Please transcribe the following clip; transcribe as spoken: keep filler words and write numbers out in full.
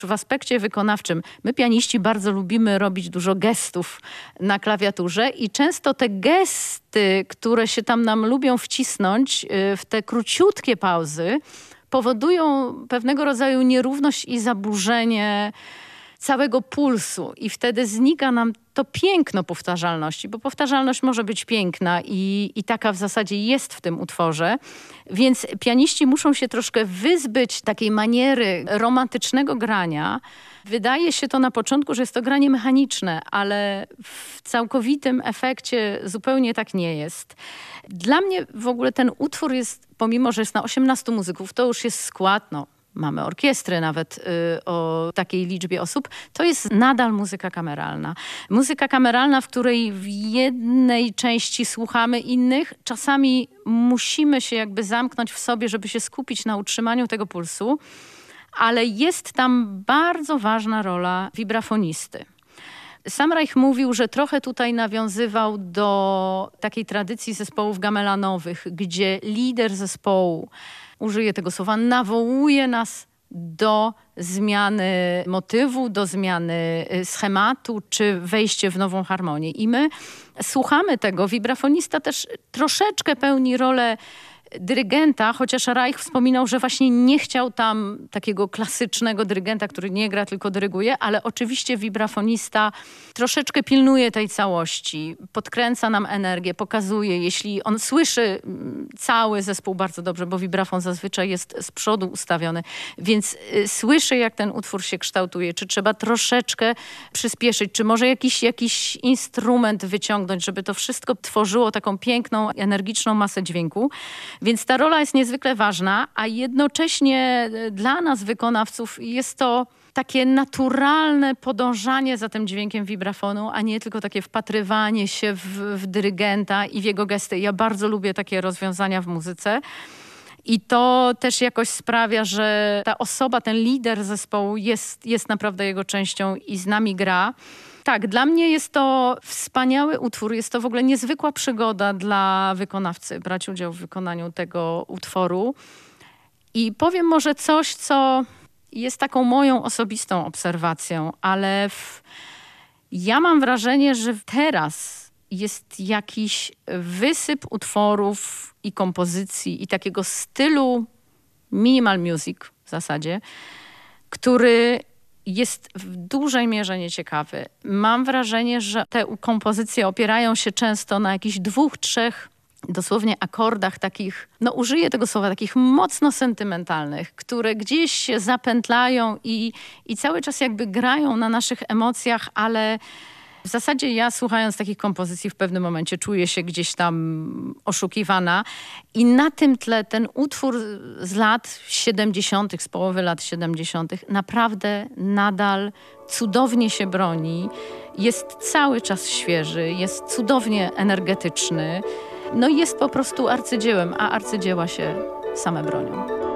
W aspekcie wykonawczym my pianiści bardzo lubimy robić dużo gestów na klawiaturze i często te gesty, które się tam nam lubią wcisnąć w te króciutkie pauzy, powodują pewnego rodzaju nierówność i zaburzenie całego pulsu i wtedy znika nam to piękno powtarzalności, bo powtarzalność może być piękna i, i taka w zasadzie jest w tym utworze, więc pianiści muszą się troszkę wyzbyć takiej maniery romantycznego grania. Wydaje się to na początku, że jest to granie mechaniczne, ale w całkowitym efekcie zupełnie tak nie jest. Dla mnie w ogóle ten utwór jest, pomimo że jest na osiemnastu muzyków, to już jest skład, no, mamy orkiestrę nawet y, o takiej liczbie osób, to jest nadal muzyka kameralna. Muzyka kameralna, w której w jednej części słuchamy innych, czasami musimy się jakby zamknąć w sobie, żeby się skupić na utrzymaniu tego pulsu, ale jest tam bardzo ważna rola wibrafonisty. Sam Reich mówił, że trochę tutaj nawiązywał do takiej tradycji zespołów gamelanowych, gdzie lider zespołu, użyję tego słowa, nawołuje nas do zmiany motywu, do zmiany schematu, czy wejście w nową harmonię. I my słuchamy tego. Wibrafonista też troszeczkę pełni rolę dyrygenta, chociaż Reich wspominał, że właśnie nie chciał tam takiego klasycznego dyrygenta, który nie gra, tylko dyryguje, ale oczywiście wibrafonista troszeczkę pilnuje tej całości, podkręca nam energię, pokazuje, jeśli on słyszy cały zespół bardzo dobrze, bo wibrafon zazwyczaj jest z przodu ustawiony, więc y, słyszy, jak ten utwór się kształtuje, czy trzeba troszeczkę przyspieszyć, czy może jakiś, jakiś instrument wyciągnąć, żeby to wszystko tworzyło taką piękną, energiczną masę dźwięku. Więc ta rola jest niezwykle ważna, a jednocześnie dla nas, wykonawców, jest to takie naturalne podążanie za tym dźwiękiem wibrafonu, a nie tylko takie wpatrywanie się w, w dyrygenta i w jego gesty. Ja bardzo lubię takie rozwiązania w muzyce. I to też jakoś sprawia, że ta osoba, ten lider zespołu jest, jest naprawdę jego częścią i z nami gra. Tak, dla mnie jest to wspaniały utwór. Jest to w ogóle niezwykła przygoda dla wykonawcy brać udział w wykonaniu tego utworu. I powiem może coś, co jest taką moją osobistą obserwacją, ale w... ja mam wrażenie, że teraz jest jakiś wysyp utworów i kompozycji i takiego stylu minimal music w zasadzie, który jest w dużej mierze nieciekawy. Mam wrażenie, że te kompozycje opierają się często na jakichś dwóch, trzech dosłownie akordach takich, no użyję tego słowa, takich mocno sentymentalnych, które gdzieś się zapętlają i, i cały czas jakby grają na naszych emocjach, ale w zasadzie ja, słuchając takich kompozycji, w pewnym momencie czuję się gdzieś tam oszukiwana i na tym tle ten utwór z lat siedemdziesiątych, z połowy lat siedemdziesiątych naprawdę nadal cudownie się broni. Jest cały czas świeży, jest cudownie energetyczny. No i jest po prostu arcydziełem, a arcydzieła się same bronią.